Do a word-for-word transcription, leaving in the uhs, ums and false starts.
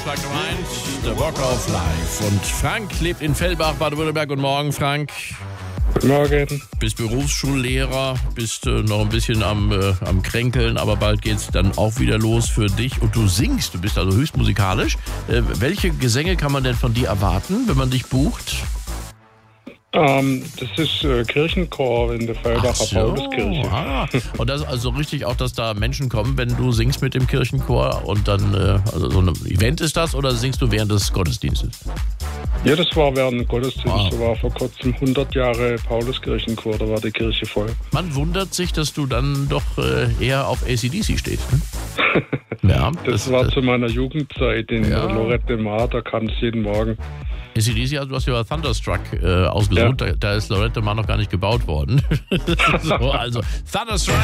Schlag Nummer eins, The Walk of Life. Und Frank lebt in Fellbach, Baden-Württemberg. Guten Morgen, Frank. Guten Morgen. Bist Berufsschullehrer, bist äh, noch ein bisschen am, äh, am Kränkeln, aber bald geht's dann auch wieder los für dich. Und du singst, du bist also höchst musikalisch. Äh, welche Gesänge kann man denn von dir erwarten, wenn man dich bucht? Ähm, das ist äh, Kirchenchor in der Fellbacher so. Pauluskirche. Ah. Und das ist also richtig auch, dass da Menschen kommen, wenn du singst mit dem Kirchenchor und dann, äh, also so ein Event ist das oder singst du während des Gottesdienstes? Ja, das war während dem Gottesdienst. Ah. Da war vor kurzem hundert Jahre Pauluskirchenchor, da war die Kirche voll. Man wundert sich, dass du dann doch äh, eher auf A C D C stehst. Ne? Ja, das, das war das, zu meiner Jugendzeit in ja. Lorette Mar, da kam es jeden Morgen. A C D C, also du hast ja Thunderstruck äh, ausgesucht, ja. da, da ist Lorette Mar noch gar nicht gebaut worden. So, also Thunderstruck.